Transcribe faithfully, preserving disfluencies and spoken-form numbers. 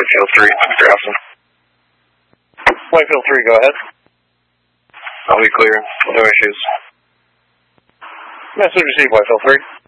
Whitefield three, Mister Austin. Whitefield three, go ahead. I'll be clear. No issues. Message received, Whitefield three.